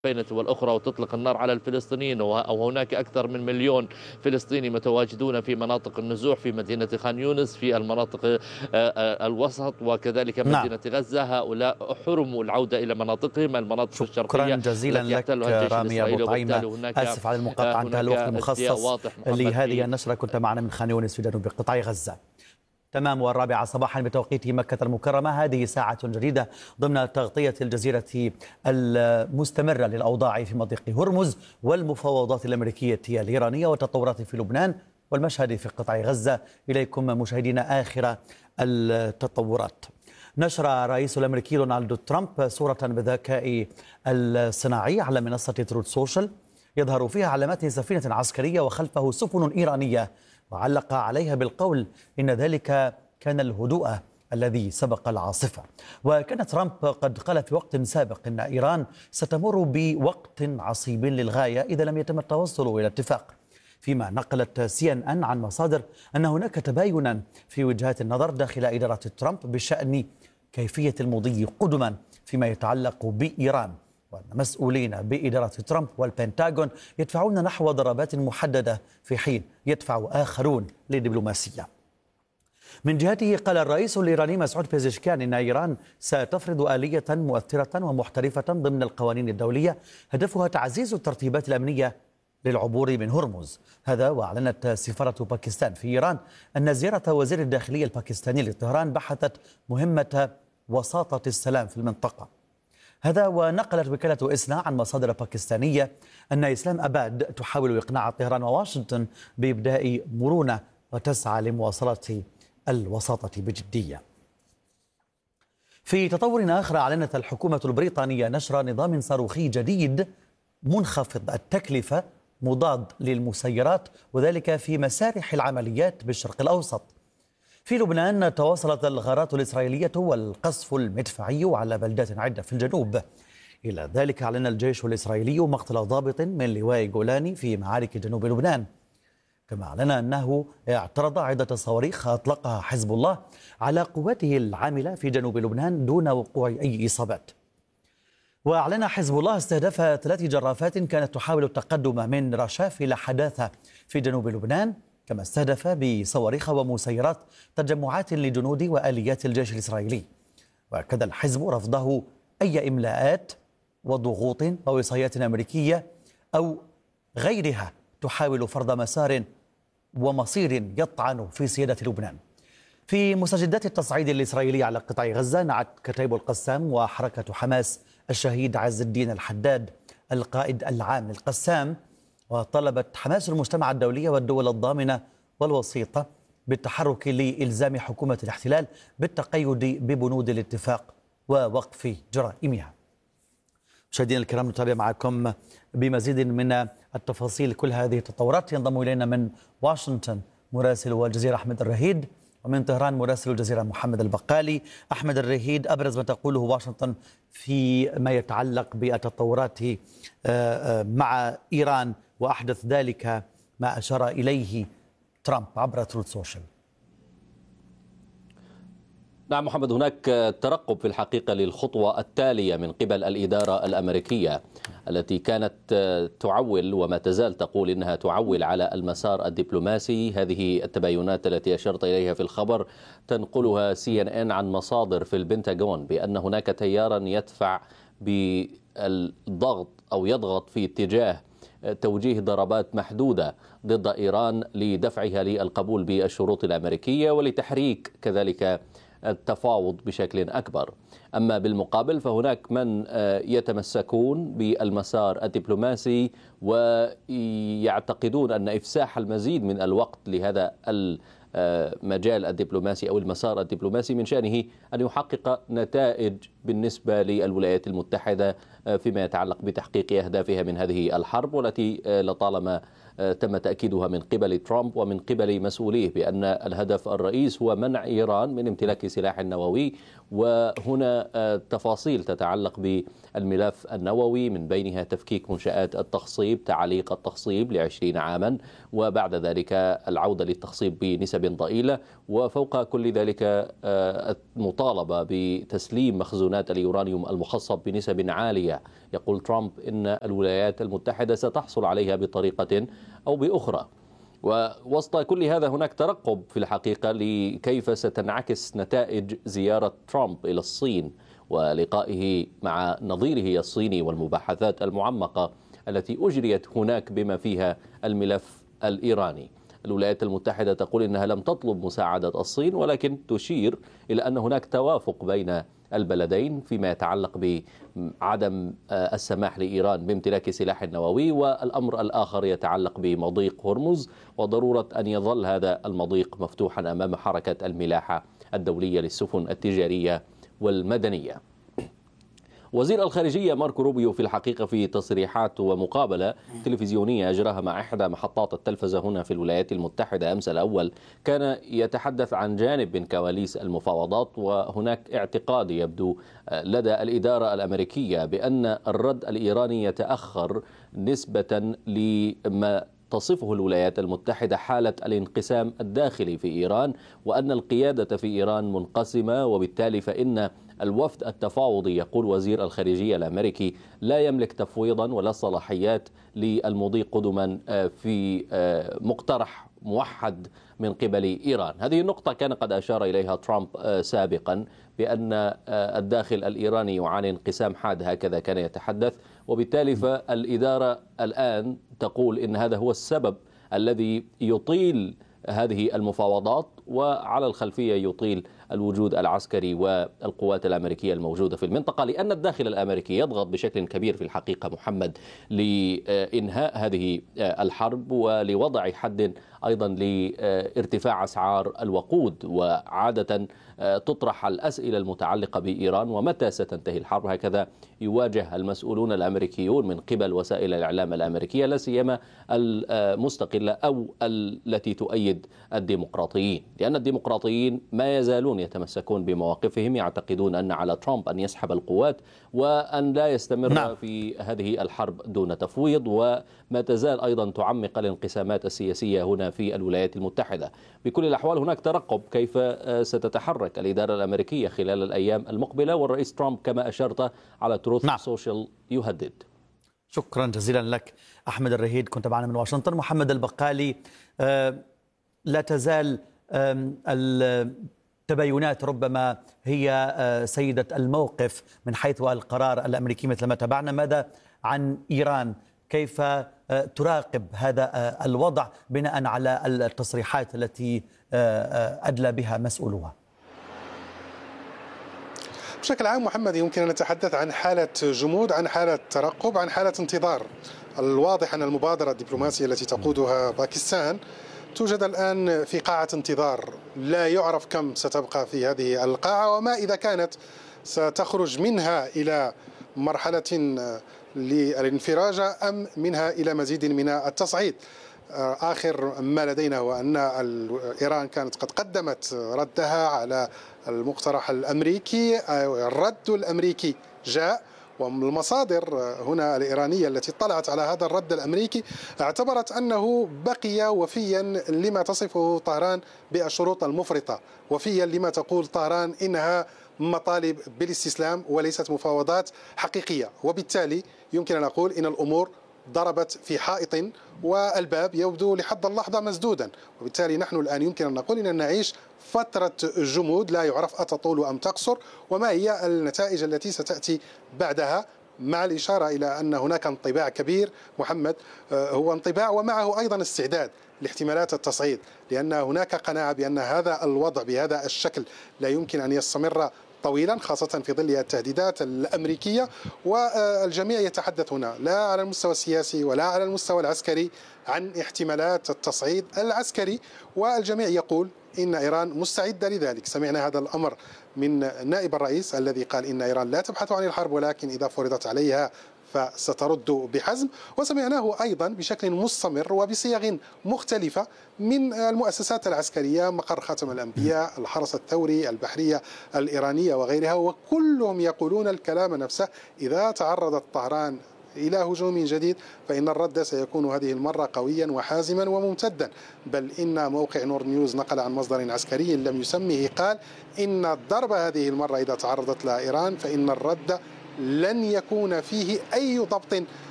والأخرى وتطلق النار على الفلسطينيين، وهناك أكثر من مليون فلسطيني متواجدون في مناطق النزوح في مدينة خان يونس في المناطق الوسط وكذلك نعم. مدينة غزة. هؤلاء حرموا العودة إلى مناطقهم، المناطق شكرا الشرقية جزيلا التي لك يحتلها الجيش رامي أبو الإسرائيلي، وبالتالي طعيمة. هناك آسف على المقاطعة، انتهى الوقت المخصص لهذه النشرة. كنت معنا من خان يونس في جنوب قطاع غزة. تمام، والرابعة صباحا بتوقيت مكة المكرمة. هذه ساعة جديدة ضمن تغطية الجزيرة المستمرة للأوضاع في مضيق هرمز والمفاوضات الأمريكية الإيرانية والتطورات في لبنان والمشهد في قطاع غزة. إليكم مشاهدينا آخر التطورات. نشر الرئيس الأمريكي دونالد ترامب صورة بالذكاء الصناعي على منصة تروث سوشيال يظهر فيها علامات سفينة عسكرية وخلفه سفن إيرانية، وعلق عليها بالقول إن ذلك كان الهدوء الذي سبق العاصفة. وكان ترامب قد قال في وقت سابق إن إيران ستمر بوقت عصيب للغاية إذا لم يتم التوصل إلى اتفاق، فيما نقلت CNN عن مصادر أن هناك تباينا في وجهات النظر داخل إدارة ترامب بشأن كيفية المضي قدما فيما يتعلق بإيران، وأن مسؤولين بإدارة ترامب والبنتاغون يدفعون نحو ضربات محددة في حين يدفع آخرون للدبلوماسية. من جهته قال الرئيس الإيراني مسعود بيزشكيان إن إيران ستفرض آلية مؤثرة ومحترفة ضمن القوانين الدولية هدفها تعزيز الترتيبات الأمنية للعبور من هرمز. هذا وأعلنت سفارة باكستان في إيران أن زيارة وزير الداخلية الباكستاني لطهران بحثت مهمة وساطة السلام في المنطقة. هذا ونقلت وكالة إسنا عن مصادر باكستانية أن إسلام أباد تحاول إقناع طهران وواشنطن بإبداء مرونة وتسعى لمواصلة الوساطة بجدية. في تطور آخر، أعلنت الحكومة البريطانية نشر نظام صاروخي جديد منخفض التكلفة مضاد للمسيرات، وذلك في مسارح العمليات بالشرق الأوسط. في لبنان تواصلت الغارات الإسرائيلية والقصف المدفعي على بلدات عدة في الجنوب. إلى ذلك أعلن الجيش الإسرائيلي مقتل ضابط من لواء جولاني في معارك جنوب لبنان، كما أعلن أنه اعترض عدة صواريخ أطلقها حزب الله على قواته العاملة في جنوب لبنان دون وقوع أي إصابات. وأعلن حزب الله استهداف 3 جرافات كانت تحاول التقدم من رشاف إلى حداثة في جنوب لبنان، كما استهدف بصواريخ ومسيرات تجمعات لجنود وآليات الجيش الإسرائيلي. وأكد الحزب رفضه أي إملاءات وضغوط ووصايات أمريكية أو غيرها تحاول فرض مسار ومصير يطعن في سيادة لبنان. في مستجدات التصعيد الإسرائيلي على قطاع غزة، نعت كتيب القسام وحركة حماس الشهيد عز الدين الحداد القائد العام للقسام، وطلبت حماس المجتمع الدولي والدول الضامنة والوسيطة بالتحرك لإلزام حكومة الاحتلال بالتقيد ببنود الاتفاق ووقف جرائمها. مشاهدينا الكرام، نتابع معكم بمزيد من التفاصيل كل هذه التطورات. ينضم إلينا من واشنطن مراسل الجزيرة أحمد الرهيد، ومن طهران مراسل الجزيرة محمد البقالي. أحمد الرهيد، أبرز ما تقوله واشنطن فيما يتعلق بالتطورات مع إيران وأحدث ذلك ما أشار إليه ترامب عبر تروث سوشيال. نعم محمد، هناك ترقب في الحقيقة للخطوة التالية من قبل الإدارة الأمريكية التي كانت تعول وما تزال تقول إنها تعول على المسار الدبلوماسي. هذه التباينات التي أشرت إليها في الخبر تنقلها CNN عن مصادر في البنتاغون بأن هناك تيارا يدفع بالضغط أو يضغط في اتجاه توجيه ضربات محدودة ضد إيران لدفعها للقبول بالشروط الأمريكية ولتحريك كذلك التفاوض بشكل أكبر. أما بالمقابل فهناك من يتمسكون بالمسار الدبلوماسي ويعتقدون أن إفساح المزيد من الوقت لهذا المجال الدبلوماسي أو المسار الدبلوماسي من شأنه أن يحقق نتائج بالنسبة للولايات المتحدة فيما يتعلق بتحقيق أهدافها من هذه الحرب، والتي لطالما تم تأكيدها من قبل ترامب ومن قبل مسؤوليه بأن الهدف الرئيس هو منع إيران من امتلاك سلاح نووي. وهنا تفاصيل تتعلق بالملف النووي، من بينها تفكيك منشآت التخصيب، تعليق التخصيب ل20 عاما، وبعد ذلك العودة للتخصيب بنسب بنسب ضئيلة. وفوق كل ذلك المطالبة بتسليم مخزونات اليورانيوم المخصب بنسب عالية. يقول ترامب إن الولايات المتحدة ستحصل عليها بطريقة أو بأخرى. ووسط كل هذا هناك ترقب في الحقيقة لكيف ستنعكس نتائج زيارة ترامب إلى الصين ولقائه مع نظيره الصيني والمباحثات المعمقة التي أجريت هناك بما فيها الملف الإيراني. الولايات المتحدة تقول إنها لم تطلب مساعدة الصين، ولكن تشير إلى أن هناك توافق بين البلدين فيما يتعلق بعدم السماح لإيران بامتلاك سلاح نووي، والأمر الآخر يتعلق بمضيق هرمز وضرورة أن يظل هذا المضيق مفتوحا أمام حركة الملاحة الدولية للسفن التجارية والمدنية. وزير الخارجية ماركو روبيو في الحقيقة في تصريحات ومقابلة تلفزيونية أجراها مع إحدى محطات التلفزة هنا في الولايات المتحدة أمس الأول كان يتحدث عن جانب من كواليس المفاوضات، وهناك اعتقاد يبدو لدى الإدارة الأمريكية بأن الرد الإيراني يتأخر نسبة لما تصفه الولايات المتحدة حالة الانقسام الداخلي في إيران، وأن القيادة في إيران منقسمة، وبالتالي فإن الوفد التفاوضي يقول وزير الخارجية الأمريكي لا يملك تفويضا ولا صلاحيات للمضي قدما في مقترح موحد من قبل إيران. هذه النقطة كان قد أشار إليها ترامب سابقا بأن الداخل الإيراني يعاني انقسام حاد، هكذا كان يتحدث، وبالتالي فالإدارة الآن تقول إن هذا هو السبب الذي يطيل هذه المفاوضات، وعلى الخلفية يطيل الوجود العسكري والقوات الأمريكية الموجودة في المنطقة، لأن الداخل الأمريكي يضغط بشكل كبير في الحقيقة محمد لإنهاء هذه الحرب ولوضع حد أيضا لارتفاع أسعار الوقود. وعادة تطرح الأسئلة المتعلقة بإيران ومتى ستنتهي الحرب، هكذا يواجه المسؤولون الأمريكيون من قبل وسائل الإعلام الأمريكية، لا سيما المستقلة أو التي تؤيد الديمقراطيين، لأن الديمقراطيين ما يزالون يتمسكون بمواقفهم، يعتقدون أن على ترامب أن يسحب القوات وأن لا يستمر في هذه الحرب دون تفويض، وما تزال أيضا تعمق الانقسامات السياسية هنا في الولايات المتحدة. بكل الأحوال هناك ترقب كيف ستتحرك الإدارة الأمريكية خلال الأيام المقبلة، والرئيس ترامب كما أشرت على تروث سوشيال يهدد. شكرا جزيلا لك أحمد الرهيد، كنت معنا من واشنطن. محمد البقالي، لا تزال التباينات ربما هي سيدة الموقف من حيث القرار الأمريكي مثل ما تابعنا. ماذا عن إيران؟ كيف تراقب هذا الوضع بناء على التصريحات التي أدلى بها مسؤولوها؟ بشكل عام محمد يمكن أن نتحدث عن حالة جمود، عن حالة ترقب، عن حالة انتظار. الواضح أن المبادرة الدبلوماسية التي تقودها باكستان توجد الآن في قاعة انتظار، لا يعرف كم ستبقى في هذه القاعة، وما إذا كانت ستخرج منها إلى مرحلة للانفراج أم منها إلى مزيد من التصعيد. آخر ما لدينا هو أن إيران كانت قد قدمت ردها على المقترح الأمريكي، الرد الأمريكي جاء، والمصادر هنا الإيرانية التي اطلعت على هذا الرد الأمريكي اعتبرت أنه بقي وفيا لما تصفه طهران بالشروط المفرطة، وفيا لما تقول طهران إنها مطالب بالاستسلام وليست مفاوضات حقيقية. وبالتالي يمكن أن نقول إن الأمور ضربت في حائط والباب يبدو لحد اللحظة مسدودا، وبالتالي نحن الآن يمكن أن نقول إن نعيش فترة جمود لا يعرف أتطول أم تقصر، وما هي النتائج التي ستأتي بعدها، مع الإشارة إلى أن هناك انطباع كبير محمد، هو انطباع ومعه أيضا استعداد لاحتمالات التصعيد، لأن هناك قناعة بأن هذا الوضع بهذا الشكل لا يمكن أن يستمر طويلا، خاصة في ظل التهديدات الأمريكية. والجميع يتحدث هنا لا على المستوى السياسي ولا على المستوى العسكري عن احتمالات التصعيد العسكري، والجميع يقول إن إيران مستعدة لذلك. سمعنا هذا الأمر من نائب الرئيس الذي قال إن إيران لا تبحث عن الحرب، ولكن إذا فرضت عليها فسترد بحزم. وسمعناه أيضا بشكل مستمر وبصيغ مختلفة من المؤسسات العسكرية، مقر خاتم الأنبياء، الحرس الثوري، البحرية الإيرانية وغيرها، وكلهم يقولون الكلام نفسه. إذا تعرضت طهران إلى هجوم جديد فإن الرد سيكون هذه المرة قويا وحازما وممتدا. بل إن موقع نور نيوز نقل عن مصدر عسكري لم يسمه قال إن الضربة هذه المرة إذا تعرضت لها إيران فإن الرد لن يكون فيه أي ضبط